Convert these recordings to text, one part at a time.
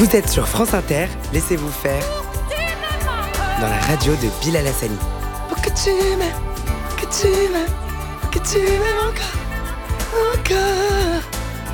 Vous êtes sur France Inter, laissez-vous faire dans la radio de Bilal Hassani. Pour que tu m'aimes, que tu m'aimes, que tu m'aimes encore.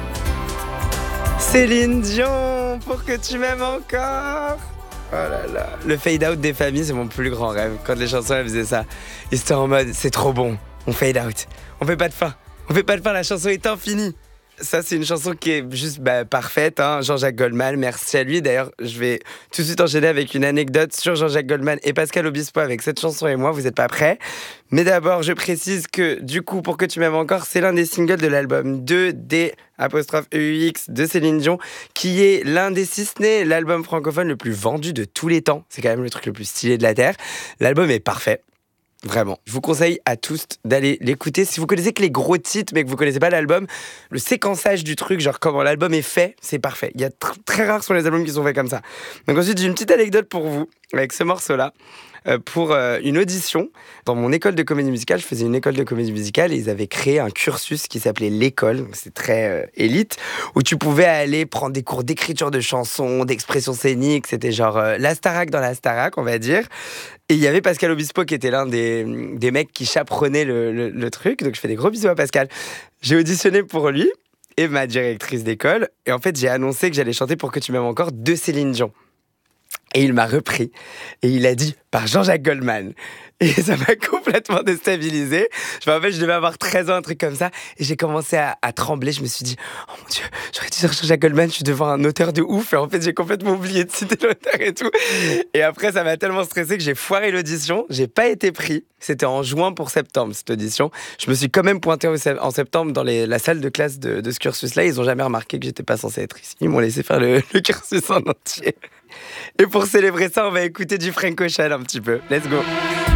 Céline Dion, pour que tu m'aimes encore. Oh là là, le fade-out des familles, c'est mon plus grand rêve. Quand les chansons, elles faisaient ça, ils étaient en mode, c'est trop bon, on fade-out. On fait pas de fin, la chanson est infinie. Ça, c'est une chanson qui est juste parfaite, hein. Jean-Jacques Goldman, merci à lui. D'ailleurs, je vais tout de suite enchaîner avec une anecdote sur Jean-Jacques Goldman et Pascal Obispo avec cette chanson et moi, vous n'êtes pas prêts. Mais d'abord, je précise que, du coup, Pour que tu m'aimes encore, c'est l'un des singles de l'album 2D'(EUX) de Céline Dion, qui est l'un des, si ce n'est l'album francophone le plus vendu de tous les temps. C'est quand même le truc le plus stylé de la Terre. L'album est parfait. Vraiment, je vous conseille à tous d'aller l'écouter. Si vous connaissez que les gros titres, mais que vous connaissez pas l'album, le séquençage du truc, genre comment l'album est fait, c'est parfait. Il y a très rares sont les albums qui sont faits comme ça. Donc ensuite, j'ai une petite anecdote pour vous, avec ce morceau-là. Pour une audition, dans mon école de comédie musicale, je faisais une école de comédie musicale et ils avaient créé un cursus qui s'appelait l'école, c'est très élite, où tu pouvais aller prendre des cours d'écriture de chansons, d'expression scénique, c'était genre la Starac dans la Starac, on va dire. Et il y avait Pascal Obispo qui était l'un des mecs qui chaperonnaient le truc, donc je fais des gros bisous à Pascal. J'ai auditionné pour lui et ma directrice d'école, et en fait j'ai annoncé que j'allais chanter Pour que tu m'aimes encore de Céline Dion. Et il m'a repris et il a dit par Jean-Jacques Goldman. Et ça m'a complètement déstabilisé. Je me rappelle, je devais avoir 13 ans, un truc comme ça. Et j'ai commencé à trembler. Je me suis dit, oh mon Dieu, j'aurais dû dire Jean-Jacques Goldman, je suis devant un auteur de ouf. Et en fait, j'ai complètement oublié de citer l'auteur et tout. Et après, ça m'a tellement stressé que j'ai foiré l'audition. J'ai pas été pris. C'était en juin pour septembre, cette audition. Je me suis quand même pointé en septembre dans la salle de classe de ce cursus-là. Ils ont jamais remarqué que j'étais pas censé être ici. Ils m'ont laissé faire le cursus en entier. Et pour célébrer ça, on va écouter du Frank Ocean un petit peu. Let's go.